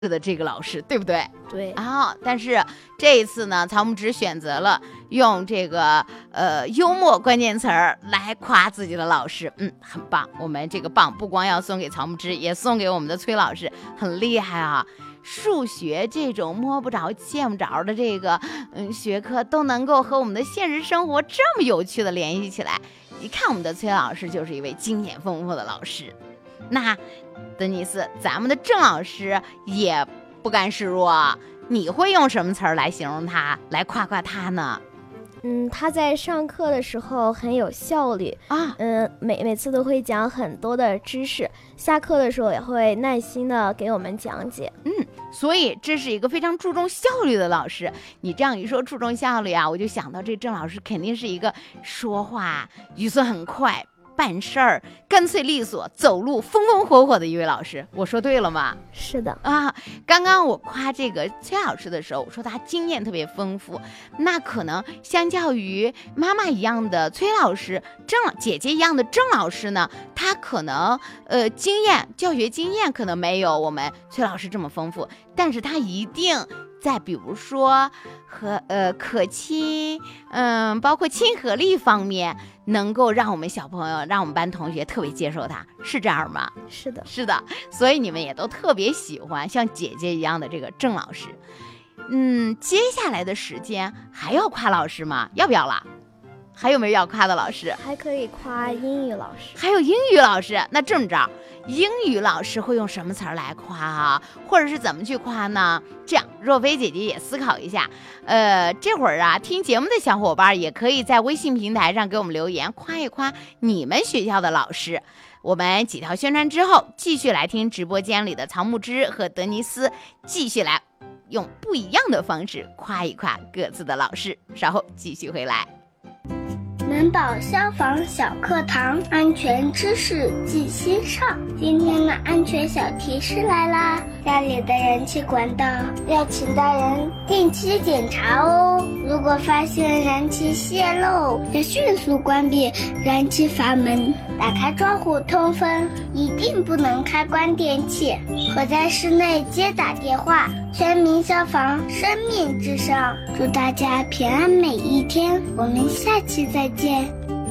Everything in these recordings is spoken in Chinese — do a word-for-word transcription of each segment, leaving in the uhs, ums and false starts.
的这个老师，对不对？ 对啊，但是这一次呢，曹木之选择了用这个呃幽默关键词儿来夸自己的老师，嗯，很棒。我们这个棒不光要送给曹木之，也送给我们的崔老师，很厉害啊！数学这种摸不着见不着的这个嗯学科，都能够和我们的现实生活这么有趣的联系起来。一看我们的崔老师就是一位经验丰富的老师。那德尼斯，咱们的郑老师也不甘示弱，你会用什么词儿来形容他，来夸夸他呢？ 嗯，他在上课的时候很有效率啊，嗯，每每次都会讲很多的知识，下课的时候也会耐心的给我们讲解。 嗯，所以这是一个非常注重效率的老师。你这样一说注重效率啊，我就想到这郑老师肯定是一个说话语速很快，办事儿干脆利索，走路风风火火的一位老师。我说对了吗？ 是的啊，刚刚我夸这个崔老师的时候，我说他经验特别丰富，那可能相较于妈妈一样的崔老师，郑姐姐一样的郑老师呢，他可能呃经验教学经验可能没有我们崔老师这么丰富，但是他一定在比如说和呃可亲，嗯，包括亲和力方面，能够让我们小朋友，让我们班同学特别接受他，是这样吗？ 是的， 是的，所以你们也都特别喜欢像姐姐一样的这个郑老师。嗯，接下来的时间还要夸老师吗？要不要啦？还有没有要夸的老师？ 还可以夸英语老师， 还有英语老师。那这么着，英语老师会用什么词儿来夸啊？或者是怎么去夸呢？这样，若飞姐姐也思考一下。呃，这会儿啊，听节目的小伙伴也可以在微信平台上给我们留言，夸一夸你们学校的老师。我们几条宣传之后，继续来听直播间里的曹木之和德尼斯，继续来用不一样的方式夸一夸各自的老师。稍后继续回来。 门堡消防小课堂，安全知识记心上。今天的安全小提示来啦！家里的燃气管道要请大人定期检查哦。如果发现燃气泄漏，要迅速关闭燃气阀门，打开窗户通风，一定不能开关电器和在室内接打电话。全民消防，生命至上。祝大家平安每一天，我们下期再见。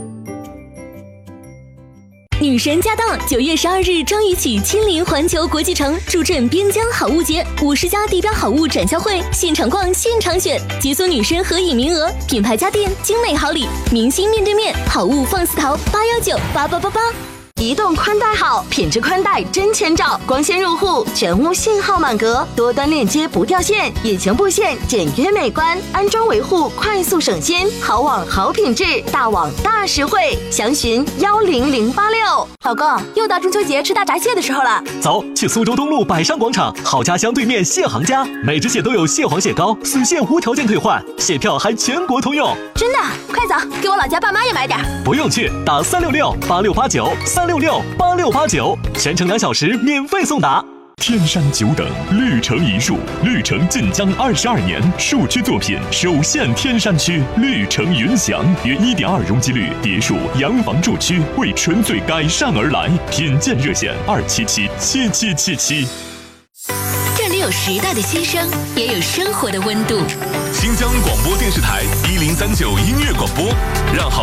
女神驾到！九月十二日张宇起亲临环球国际城，助阵边疆好物节，五十家地标好物展销会，现场逛，现场选，解锁女神合影名额，品牌家电，精美好礼，明星面对面，好物放肆淘，八幺九八八八八。移动宽带好，品质宽带真千兆，光纤入户，全屋信号满格，多端链接不掉线，隐形布线简约美观，安装维护快速省心，好网好品质，大网大实惠，详询幺零零八六。老公，又到中秋节吃大闸蟹的时候了， 走，去苏州东路百上广场好家乡对面蟹行家，每只蟹都有蟹黄蟹膏，死蟹无条件退换，蟹票还全国通用。 真的？快走，给我老家爸妈也买点。 不用去，打三六六八六八九三六六八六八九，全程两小时免费送达。天山久等，绿城一树，绿城晋江二十二年，树区作品首现天山区，绿城云祥约一点二容积率别墅洋房住区，为纯粹改善而来，品鉴热线二七七七七七七。 这里有时代的心声，也有生活的温度。 新疆广播电视台一零三九音乐广播，让好。